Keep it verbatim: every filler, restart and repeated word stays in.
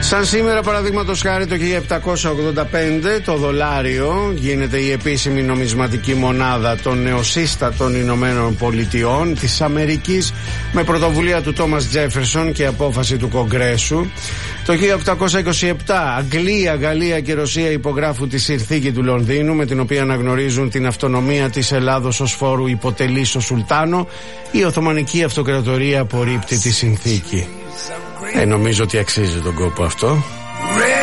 Σαν σήμερα, παραδείγματος χάρη, το χίλια επτακόσια ογδόντα πέντε το δολάριο γίνεται η επίσημη νομισματική μονάδα των νεοσύστατων Ηνωμένων Πολιτειών της Αμερικής, με πρωτοβουλία του Τόμας Τζέφερσον και απόφαση του Κογκρέσου. Το χίλια οκτακόσια είκοσι επτά Αγγλία, Γαλλία και Ρωσία υπογράφουν τη Συνθήκη του Λονδίνου, με την οποία αναγνωρίζουν την αυτονομία της Ελλάδος ως φόρου υποτελής στο Σουλτάνο. Η Οθωμανική Αυτοκρατορία απορρίπτει τη συνθήκη. Ε, νομίζω ότι αξίζει τον κόπο αυτό.